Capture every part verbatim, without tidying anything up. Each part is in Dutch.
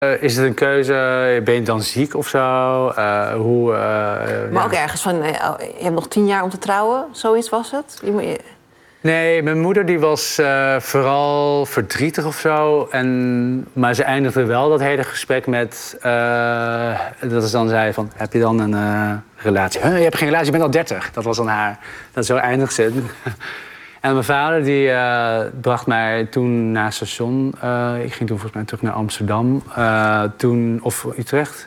Uh, is het een keuze? Ben je dan ziek of zo? Uh, hoe, uh, maar ja. ook ergens van, uh, je hebt nog tien jaar om te trouwen, zoiets was het? Je moet je... Nee, mijn moeder die was uh, vooral verdrietig of zo. En, maar ze eindigde wel dat hele gesprek met... Uh, dat ze dan zei van, heb je dan een uh, relatie? Huh, je hebt geen relatie, je bent al dertig. Dat was dan haar. Dat zo eindigde ze. En mijn vader die uh, bracht mij toen naar het station. Uh, ik ging toen volgens mij terug naar Amsterdam. Uh, toen, of Utrecht.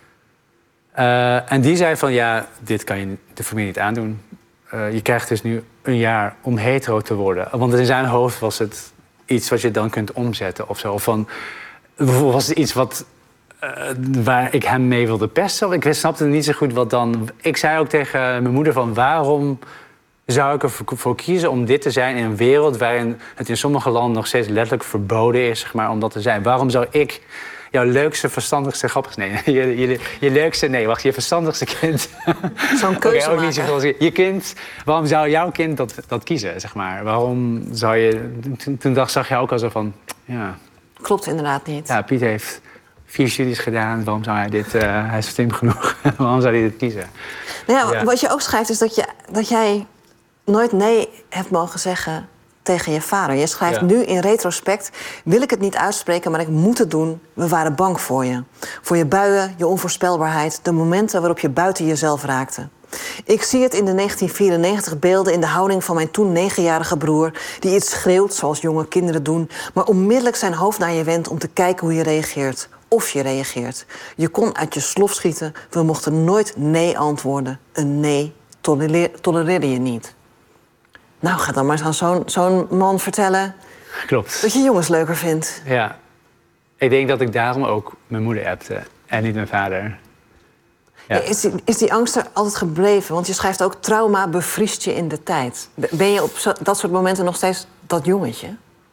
Uh, en die zei van, ja, dit kan je de familie niet aandoen. Uh, je krijgt dus nu een jaar om hetero te worden. Want in zijn hoofd was het iets wat je dan kunt omzetten of zo. Of van, was het iets wat, uh, waar ik hem mee wilde pesten? Ik snapte niet zo goed wat dan... Ik zei ook tegen mijn moeder van, waarom zou ik ervoor kiezen om dit te zijn in een wereld waarin het in sommige landen nog steeds letterlijk verboden is, zeg maar, om dat te zijn? Waarom zou ik jouw leukste, verstandigste, grappigste... Nee, je, je, je leukste... Nee, wacht, je verstandigste kind... Zo'n keuze okay, ook maken. niet zoveel. Je kind... Waarom zou jouw kind dat, dat kiezen, zeg maar? Waarom zou je... Toen, toen dacht, zag je ook al zo van... Ja, klopt inderdaad niet. Ja, Piet heeft vier studies gedaan. Waarom zou hij dit... Uh, hij is slim genoeg. Waarom zou hij dit kiezen? Nou ja, ja. Wat je ook schrijft is dat, je, dat jij nooit nee hebt mogen zeggen tegen je vader. Je schrijft ja. nu in retrospect, wil ik het niet uitspreken, maar ik moet het doen. We waren bang voor je. Voor je buien, je onvoorspelbaarheid, de momenten waarop je buiten jezelf raakte. Ik zie het in de negentien vierennegentig beelden in de houding van mijn toen negenjarige broer, die iets schreeuwt, zoals jonge kinderen doen, maar onmiddellijk zijn hoofd naar je wendt om te kijken hoe je reageert. Of je reageert. Je kon uit je slof schieten, we mochten nooit nee antwoorden. Een nee tolereer, tolereerde je niet. Nou, ga dan maar eens aan zo'n zo'n man vertellen... Klopt. Dat je jongens leuker vindt. Ja. Ik denk dat ik daarom ook mijn moeder appte en niet mijn vader. Ja. Is, die, is die angst er altijd gebleven? Want je schrijft ook, trauma bevriest je in de tijd. Ben je op zo, dat soort momenten nog steeds dat jongetje?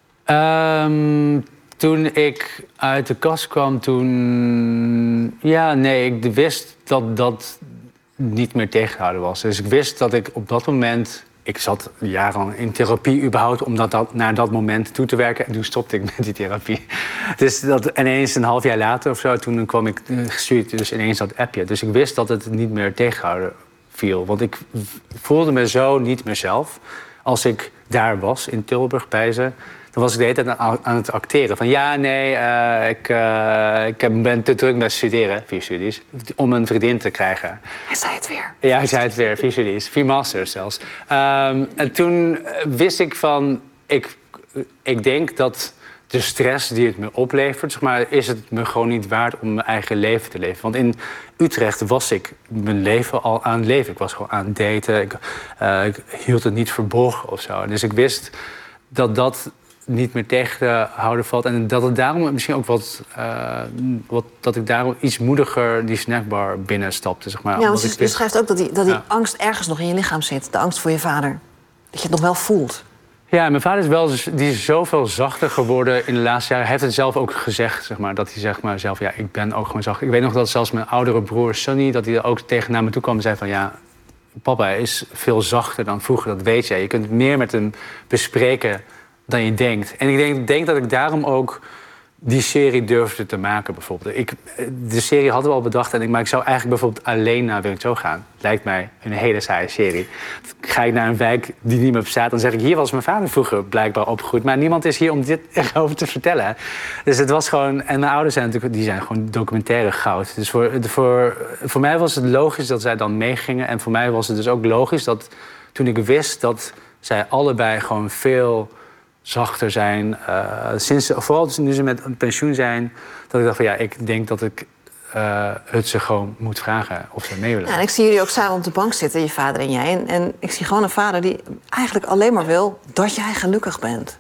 Um, toen ik uit de kast kwam, toen... Ja, nee, ik wist dat dat niet meer tegengehouden was. Dus ik wist dat ik op dat moment... Ik zat jarenlang in therapie überhaupt om dat, dat, naar dat moment toe te werken. En toen stopte ik met die therapie. Dus dat, ineens een half jaar later of zo, toen kwam ik gestuurd dus ineens dat appje. Dus ik wist dat het niet meer tegengehouden viel. Want ik voelde me zo niet mezelf. Als ik daar was, in Tilburg bij ze... Dan was ik de hele tijd aan, aan het acteren. Van ja, nee, uh, ik, uh, ik ben te druk met studeren, vier studies, om een vriendin te krijgen. Hij zei het weer. Ja, hij zei het weer, vier studies, vier masters zelfs. Um, en toen wist ik van, ik, ik denk dat de stress die het me oplevert, zeg maar, is het me gewoon niet waard om mijn eigen leven te leven. Want in Utrecht was ik mijn leven al aan het leven. Ik was gewoon aan het daten, ik, uh, ik hield het niet verborgen of zo. Dus ik wist dat dat niet meer tegen te houden valt. En dat het daarom misschien ook wat, uh, wat... dat ik daarom iets moediger die snackbar binnenstapte, zeg maar. Ja, want je, ik je schrijft ook dat die, dat die ja. angst ergens nog in je lichaam zit. De angst voor je vader. Dat je het nog wel voelt. Ja, mijn vader is wel die is zoveel zachter geworden in de laatste jaren. Hij heeft het zelf ook gezegd, zeg maar. Dat hij zegt maar zelf, ja, ik ben ook gewoon zacht. Ik weet nog dat zelfs mijn oudere broer Sonny, dat hij ook tegen naar me toe kwam en zei van, ja, papa is veel zachter dan vroeger, dat weet jij. Je kunt meer met hem bespreken dan je denkt. En ik denk, denk dat ik daarom ook die serie durfde te maken, bijvoorbeeld. Ik, de serie hadden we al bedacht, en ik, maar ik zou eigenlijk bijvoorbeeld alleen naar Wil ik Zo gaan. Lijkt mij een hele saaie serie. Ga ik naar een wijk die niet meer bestaat, dan zeg ik, hier was mijn vader vroeger blijkbaar opgegroeid, maar niemand is hier om dit erover te vertellen. Dus het was gewoon... En mijn ouders zijn natuurlijk, die zijn gewoon documentaire goud. Dus voor, voor, voor mij was het logisch dat zij dan meegingen. En voor mij was het dus ook logisch dat toen ik wist dat zij allebei gewoon veel zachter zijn, uh, sinds, vooral nu ze met pensioen zijn, dat ik dacht van ja, ik denk dat ik uh, het ze gewoon moet vragen of ze mee willen. Ja, en ik zie jullie ook samen op de bank zitten, je vader en jij. En, en ik zie gewoon een vader die eigenlijk alleen maar wil dat jij gelukkig bent.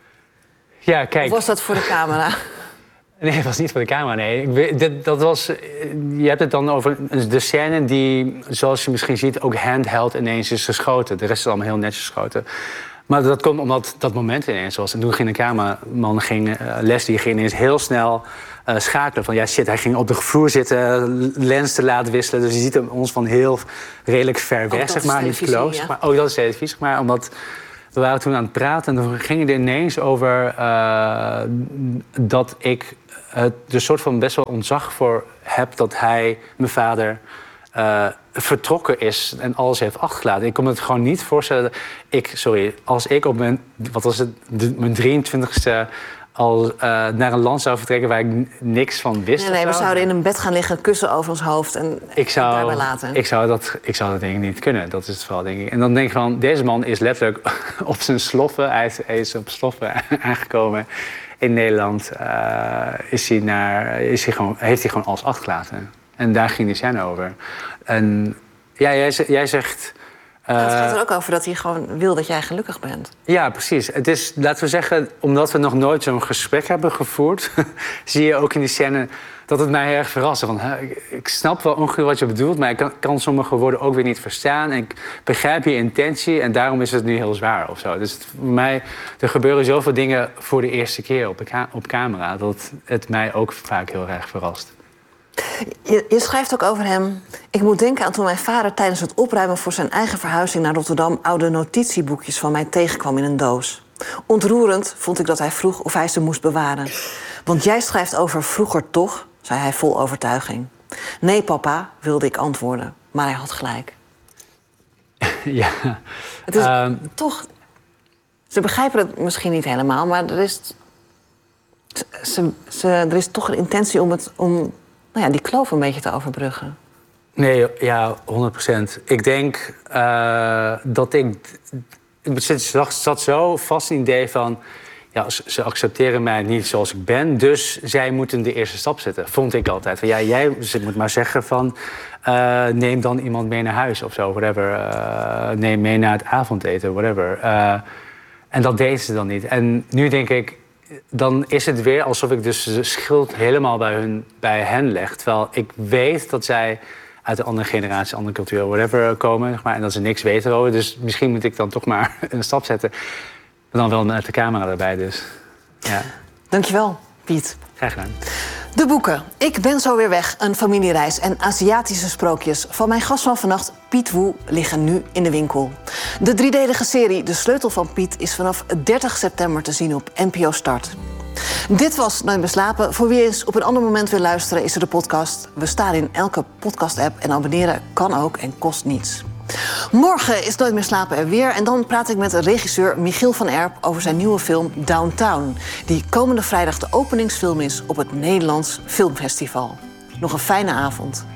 Ja, kijk. Of was dat voor de camera? Nee, het was niet voor de camera, nee. Ik, dit, dat was, je hebt het dan over de scène die, zoals je misschien ziet, ook handheld ineens is geschoten. De rest is allemaal heel netjes geschoten. Maar dat komt omdat dat moment ineens was. En toen ging de cameraman, ging, uh, Leslie, ging ineens heel snel uh, schakelen. Van ja, shit, hij ging op de vloer zitten, lens te laten wisselen. Dus je ziet hem ons van heel redelijk ver weg, zeg maar, niet close. Ja. Maar ook dat is televisie, zeg maar, omdat we waren toen aan het praten en toen ging het ineens over uh, dat ik het er soort van best wel ontzag voor heb dat hij, mijn vader, uh, vertrokken is en alles heeft achtergelaten. Ik kon me het gewoon niet voorstellen. Ik, sorry, als ik op mijn, wat was het, de, mijn drieëntwintigste al uh, naar een land zou vertrekken waar ik niks van wist. Nee, nee we zouden in een bed gaan liggen, kussen over ons hoofd en ik zou, het daarbij laten. Ik zou, dat, ik zou dat denk ik niet kunnen. Dat is het vooral, denk ik. En dan denk ik van, deze man is letterlijk op zijn sloffen. Hij is, hij is op sloffen aangekomen in Nederland. Uh, is hij naar, is hij gewoon, heeft hij gewoon alles achtergelaten. En daar ging die scène over. En ja, jij, jij zegt... Uh, het gaat er ook over dat hij gewoon wil dat jij gelukkig bent. Ja, precies. Het is, laten we zeggen, omdat we nog nooit zo'n gesprek hebben gevoerd... zie je ook in die scène dat het mij heel erg verraste. Van, hè, ik, ik snap wel ongeveer wat je bedoelt, maar ik kan, kan sommige woorden ook weer niet verstaan. En ik begrijp je intentie en daarom is het nu heel zwaar of zo. Dus het, voor mij, er gebeuren zoveel dingen voor de eerste keer op, op camera... dat het mij ook vaak heel erg verrast. Je, je schrijft ook over hem... Ik moet denken aan toen mijn vader tijdens het opruimen voor zijn eigen verhuizing naar Rotterdam... oude notitieboekjes van mij tegenkwam in een doos. Ontroerend vond ik dat hij vroeg of hij ze moest bewaren. Want jij schrijft over vroeger toch, zei hij vol overtuiging. Nee, papa, wilde ik antwoorden. Maar hij had gelijk. Ja. Het is um... toch... Ze begrijpen het misschien niet helemaal, maar er is... Ze, ze, er is toch een intentie om het... Om, nou ja, die kloof een beetje te overbruggen. Nee, ja, honderd procent. Ik denk uh, dat ik... Ik zat, zat zo vast in het idee van... Ja, ze accepteren mij niet zoals ik ben, dus zij moeten de eerste stap zetten. Vond ik altijd. Van, ja, jij moet maar zeggen van... Uh, neem dan iemand mee naar huis of zo, whatever. Uh, neem mee naar het avondeten, whatever. Uh, en dat deden ze dan niet. En nu denk ik... Dan is het weer alsof ik dus de schuld helemaal bij, hun, bij hen leg. Terwijl ik weet dat zij uit een andere generatie, andere cultuur, whatever komen. Zeg maar, en dat ze niks weten over. Dus misschien moet ik dan toch maar een stap zetten. Maar dan wel met de camera erbij, dus ja. Dankjewel, Piet. Graag gedaan. De boeken Ik ben zo weer weg, een familiereis en Aziatische sprookjes... van mijn gast van vannacht, Piet Woe, liggen nu in de winkel. De driedelige serie De Sleutel van Piet is vanaf dertig september te zien op N P O Start. Dit was Nooit meer slapen. Voor wie eens op een ander moment wil luisteren is er de podcast. We staan in elke podcast-app en abonneren kan ook en kost niets. Morgen is Nooit meer slapen er weer. En dan praat ik met regisseur Michiel van Erp over zijn nieuwe film Downtown. Die komende vrijdag de openingsfilm is op het Nederlands Filmfestival. Nog een fijne avond.